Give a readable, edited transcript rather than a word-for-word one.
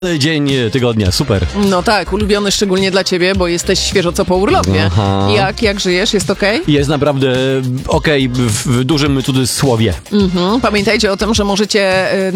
Dzień tygodnia, super. No tak, ulubiony szczególnie dla ciebie, bo jesteś świeżo co po urlopie. Aha. Jak żyjesz? Jest okej? Jest naprawdę okej, w dużym cudzysłowie. Pamiętajcie o tym, że możecie